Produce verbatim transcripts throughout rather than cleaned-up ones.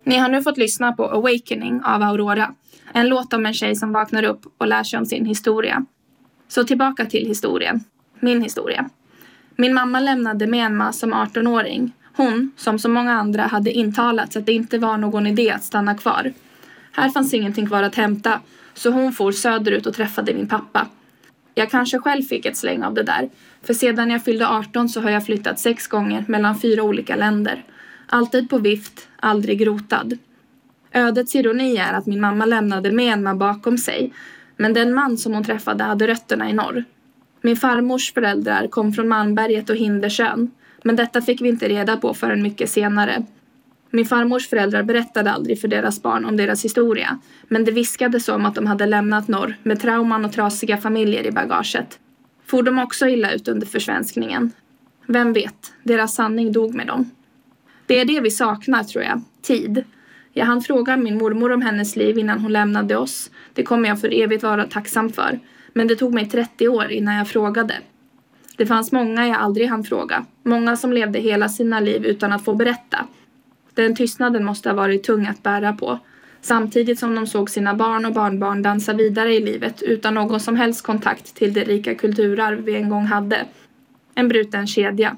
Ni har nu fått lyssna på Awakening av Aurora. En låt om en tjej som vaknar upp och lär sig om sin historia. Så tillbaka till historien. Min historia. Min mamma lämnade Myanmar som arton-åring. Hon, som så många andra, hade intalat att det inte var någon idé att stanna kvar. Här fanns ingenting kvar att hämta, så hon for söderut och träffade min pappa. Jag kanske själv fick ett släng av det där, för sedan jag fyllde arton så har jag flyttat sex gånger mellan fyra olika länder. Alltid på vift, aldrig rotad. Ödets ironi är att min mamma lämnade Myanmar bakom sig, men den man som hon träffade hade rötterna i norr. Min farmors föräldrar kom från Malmberget och Hindersjön, men detta fick vi inte reda på förrän mycket senare. Min farmors föräldrar berättade aldrig för deras barn om deras historia, men det viskade så om att de hade lämnat norr med trauman och trasiga familjer i bagaget. For de också illa ut under försvenskningen? Vem vet, deras sanning dog med dem. Det är det vi saknar, tror jag, tid. Jag hann fråga min mormor om hennes liv innan hon lämnade oss. Det kommer jag för evigt vara tacksam för, men det tog mig trettio år innan jag frågade. Det fanns många jag aldrig hann fråga, många som levde hela sina liv utan att få berätta. Den tystnaden måste ha varit tung att bära på, samtidigt som de såg sina barn och barnbarn dansa vidare i livet utan någon som helst kontakt till det rika kulturarv vi en gång hade. En bruten kedja.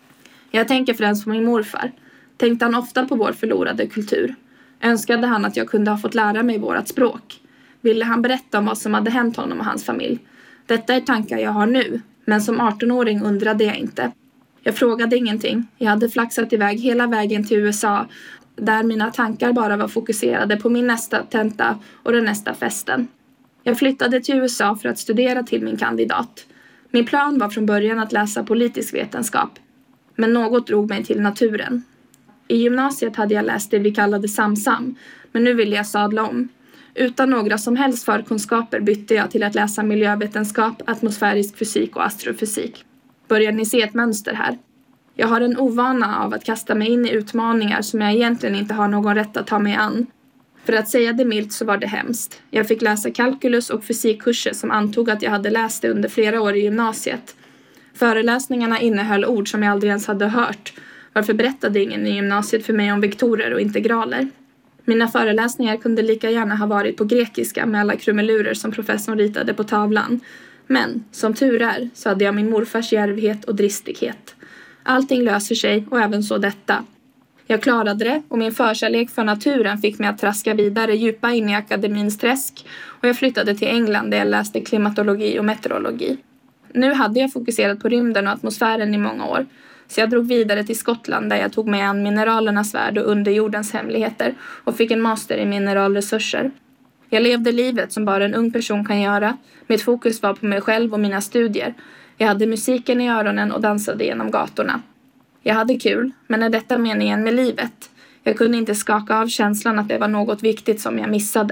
Jag tänker främst på min morfar. Tänkte han ofta på vår förlorade kultur? Önskade han att jag kunde ha fått lära mig vårat språk? Ville han berätta om vad som hade hänt honom och hans familj? Detta är tankar jag har nu, men som arton-åring undrade jag inte. Jag frågade ingenting. Jag hade flaxat iväg hela vägen till U S A, där mina tankar bara var fokuserade på min nästa tenta och den nästa festen. Jag flyttade till U S A för att studera till min kandidat. Min plan var från början att läsa politisk vetenskap, men något drog mig till naturen. I gymnasiet hade jag läst det vi kallade samsam, men nu ville jag sadla om. Utan några som helst förkunskaper bytte jag till att läsa miljövetenskap, atmosfärisk fysik och astrofysik. Börjar ni se ett mönster här? Jag har en ovana av att kasta mig in i utmaningar som jag egentligen inte har någon rätt att ta mig an. För att säga det milt så var det hemskt. Jag fick läsa kalkylus och fysikkurser som antog att jag hade läst det under flera år i gymnasiet. Föreläsningarna innehöll ord som jag aldrig ens hade hört. Varför berättade ingen i gymnasiet för mig om vektorer och integraler? Mina föreläsningar kunde lika gärna ha varit på grekiska med alla krumelurer som professorn ritade på tavlan. Men, som tur är, så hade jag min morfars djärvhet och dristighet. Allting löser sig och även så detta. Jag klarade det och min förkärlek för naturen fick mig att traska vidare djupa in i akademins träsk och jag flyttade till England där jag läste klimatologi och meteorologi. Nu hade jag fokuserat på rymden och atmosfären i många år, så jag drog vidare till Skottland där jag tog mig an mineralernas värld och underjordens hemligheter och fick en master i mineralresurser. Jag levde livet som bara en ung person kan göra. Mitt fokus var på mig själv och mina studier. Jag hade musiken i öronen och dansade genom gatorna. Jag hade kul, men är detta meningen med livet? Jag kunde inte skaka av känslan att det var något viktigt som jag missade.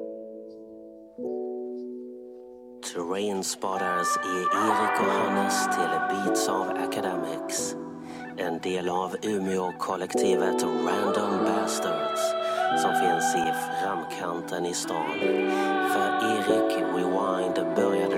Terrain Spotters är Erik och Hannes till Beats of Academics. En del av Umeå-kollektivet Random Bastards som finns i framkanten i stan. För Erik Rewind började